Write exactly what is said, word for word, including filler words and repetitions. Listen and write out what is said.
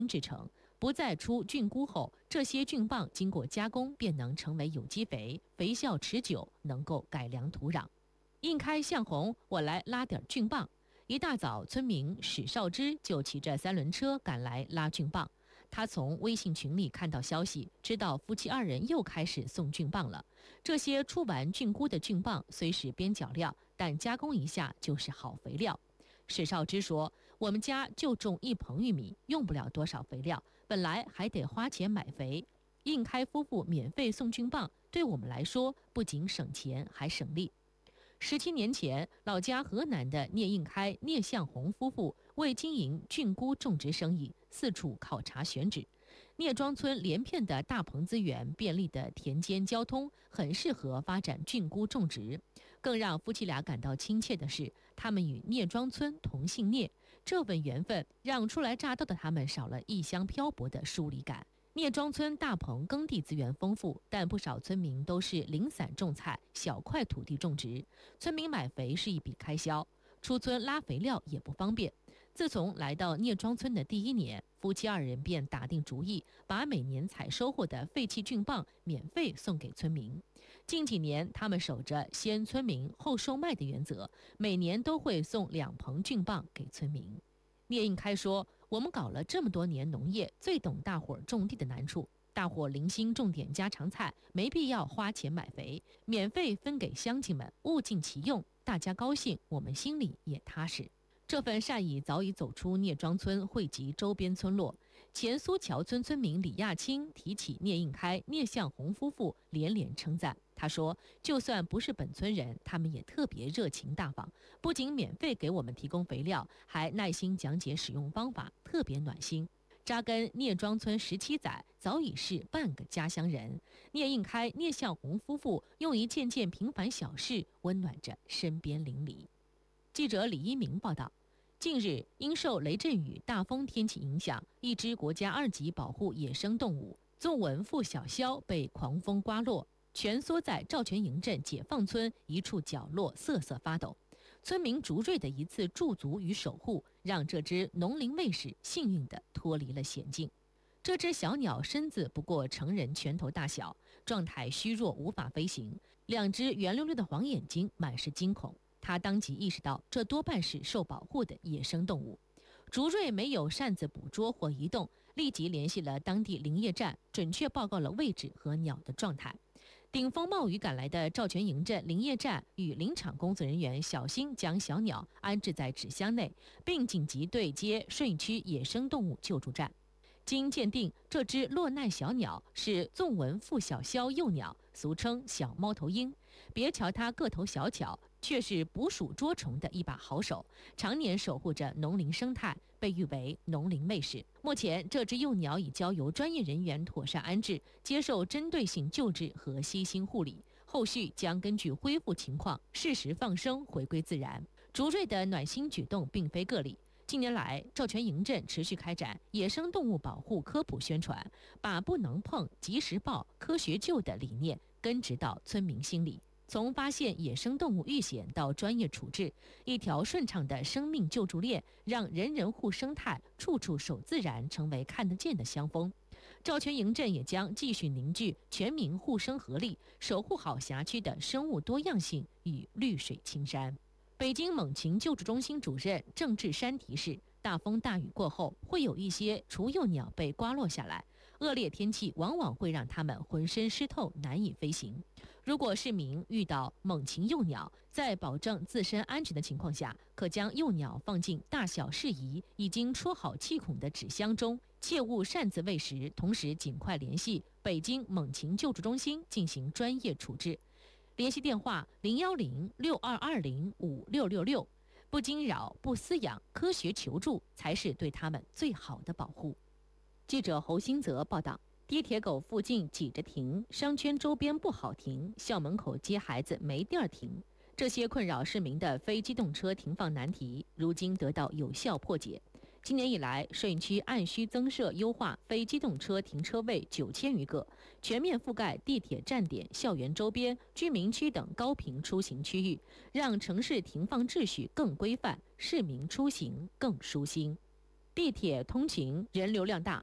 制成，不再出菌菇后，这些菌棒经过加工便能成为有机肥，肥效持久，能够改良土壤。印开向红，我来拉点菌棒。一大早，村民史少之就骑着三轮车赶来拉菌棒。他从微信群里看到消息，知道夫妻二人又开始送菌棒了。这些出完菌菇的菌棒虽是边角料，但加工一下就是好肥料。史少之说：“我们家就种一棚玉米，用不了多少肥料，本来还得花钱买肥。印开夫妇免费送菌棒，对我们来说不仅省钱还省力。”十七年前，老家河南的聂应开、聂向红夫妇为经营菌菇种植生意，四处考察选址。聂庄村连片的大棚资源、便利的田间交通，很适合发展菌菇种植。更让夫妻俩感到亲切的是，他们与聂庄村同姓聂，这份缘分让初来乍到的他们少了异乡漂泊的疏离感。聂庄村大棚耕地资源丰富，但不少村民都是零散种菜，小块土地种植，村民买肥是一笔开销，出村拉肥料也不方便。自从来到聂庄村的第一年，夫妻二人便打定主意，把每年采收获的废弃菌棒免费送给村民。近几年，他们守着先村民后售卖的原则，每年都会送两棚菌棒给村民。聂应开说：“我们搞了这么多年农业，最懂大伙儿种地的难处。大伙零星种点家常菜，没必要花钱买肥，免费分给乡亲们，物尽其用，大家高兴，我们心里也踏实。”这份善意早已走出聂庄村，惠及周边村落。前苏桥村村民李亚青提起聂应开、聂向红夫妇，连连称赞。他说：“就算不是本村人，他们也特别热情大方，不仅免费给我们提供肥料，还耐心讲解使用方法，特别暖心。”扎根聂庄村十七载，早已是半个家乡人。聂应开、聂向红夫妇用一件件平凡小事，温暖着身边邻里。记者李一鸣报道。近日，因受雷阵雨、大风天气影响，一只国家二级保护野生动物纵纹腹小枭被狂风刮落，蜷缩在赵全营镇解放村一处角落，瑟瑟发抖。村民竹瑞的一次驻足与守护，让这只农林卫士幸运地脱离了险境。这只小鸟身子不过成人拳头大小，状态虚弱，无法飞行，两只圆溜溜的黄眼睛满是惊恐。他当即意识到，这多半是受保护的野生动物。竹瑞没有擅自捕捉或移动，立即联系了当地林业站，准确报告了位置和鸟的状态。顶风冒雨赶来的赵全营镇林业站与林场工作人员小心将小鸟安置在纸箱内，并紧急对接顺义区野生动物救助站。经鉴定，这只落难小鸟是纵纹腹小枭幼鸟，俗称小猫头鹰。别瞧它个头小巧，却是捕鼠捉虫的一把好手，常年守护着农林生态，被誉为农林卫士。目前，这只幼鸟已交由专业人员妥善安置，接受针对性救治和悉心护理，后续将根据恢复情况适时放生，回归自然。竹瑞的暖心举动并非个例。近年来，赵全营镇持续开展野生动物保护科普宣传，把不能碰、及时报、科学救的理念根植到村民心里。从发现野生动物遇险到专业处置，一条顺畅的生命救助链，让人人护生态、处处守自然成为看得见的乡风。赵全营镇也将继续凝聚全民护生合力，守护好辖区的生物多样性与绿水青山。北京猛禽救助中心主任郑志山提示，大风大雨过后，会有一些雏幼鸟被刮落下来，恶劣天气往往会让它们浑身湿透，难以飞行。如果市民遇到猛禽幼鸟，在保证自身安全的情况下，可将幼鸟放进大小适宜、已经戳好气孔的纸箱中，切勿擅自喂食，同时尽快联系北京猛禽救助中心进行专业处置。联系电话零幺零六二二零五六六六，不惊扰、不饲养，科学求助才是对他们最好的保护。记者侯新泽报道。地铁口附近挤着停，商圈周边不好停，校门口接孩子没地儿停，这些困扰市民的非机动车停放难题，如今得到有效破解。今年以来，顺义区按需增设优化非机动车停车位九千余个，全面覆盖地铁站点、校园周边、居民区等高频出行区域，让城市停放秩序更规范，市民出行更舒心。 地铁通勤人流量大，